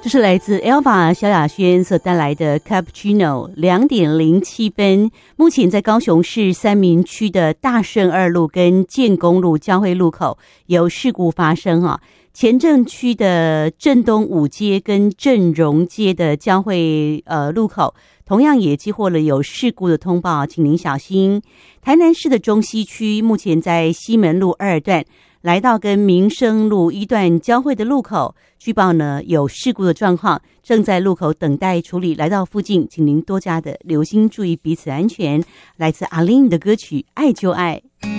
这是来自 Elva 萧亚轩所带来的 Cappuccino 2.07分。目前在高雄市三民区的大顺二路跟建功路交汇路口有事故发生啊。前镇区的镇东五街跟镇荣街的交汇路口同样也接获了有事故的通报，请您小心。台南市的中西区目前在西门路2段来到跟民生路1段交汇的路口，据报呢有事故的状况，正在路口等待处理。来到附近，请您多加的留心，注意彼此安全。来自阿玲的歌曲《爱就爱》。